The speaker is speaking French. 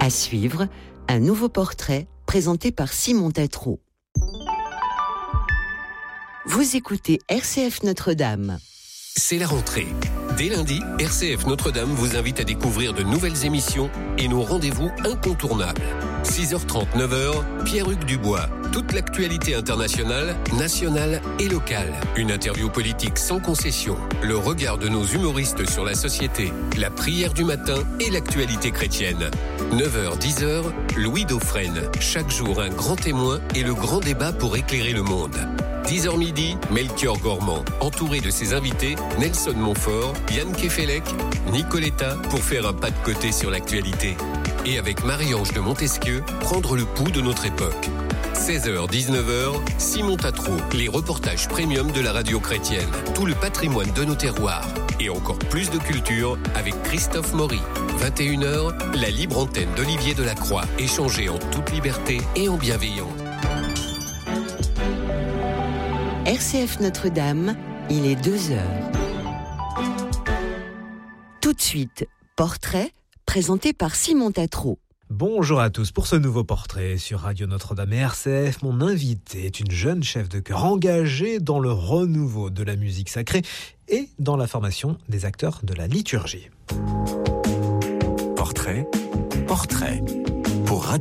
À suivre, un nouveau portrait présenté par Simon Tatro. Vous écoutez RCF Notre-Dame. C'est la rentrée. Dès lundi, RCF Notre-Dame vous invite à découvrir de nouvelles émissions et nos rendez-vous incontournables. 6h30, 9h, Pierre-Hugues Dubois. Toute l'actualité internationale, nationale et locale. Une interview politique sans concession. Le regard de nos humoristes sur la société. La prière du matin et l'actualité chrétienne. 9h, 10h, Louis Dauphren. Chaque jour, un grand témoin et le grand débat pour éclairer le monde. 10h midi, Melchior Gormand, entouré de ses invités, Nelson Montfort, Yann Kefelec, Nicoletta, pour faire un pas de côté sur l'actualité. Et avec Marie-Ange de Montesquieu, prendre le pouls de notre époque. 16h, 19h, Simon Tatro, les reportages premium de la radio chrétienne. Tout le patrimoine de nos terroirs. Et encore plus de culture avec Christophe Maury. 21h, la libre antenne d'Olivier Delacroix, échangée en toute liberté et en bienveillance. RCF Notre-Dame, il est 2h. Tout de suite, portrait présenté par Simon Tatro. Bonjour à tous. Pour ce nouveau portrait sur Radio Notre-Dame et RCF, mon invité est une jeune chef de chœur engagée dans le renouveau de la musique sacrée et dans la formation des acteurs de la liturgie. Portrait pour Radio